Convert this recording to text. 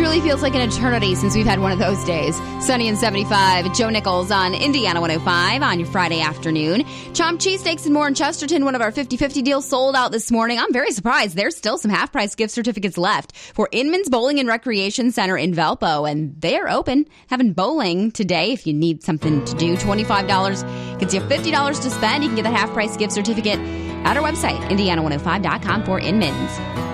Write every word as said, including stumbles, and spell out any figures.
truly feels like an eternity since we've had one of those days. Sunny and seventy-five. Joe Nichols on Indiana one oh five on your Friday afternoon. Chomp cheesesteaks and more in Chesterton. One of our fifty-fifty deals sold out this morning. I'm very surprised. There's still some half-price gift certificates left for Inman's Bowling and Recreation Center in Valpo, and they're open. Having bowling today if you need something to do. twenty-five dollars gets you fifty dollars to spend. You can get that half-price gift certificate at our website, indiana one oh five dot com for Inman's.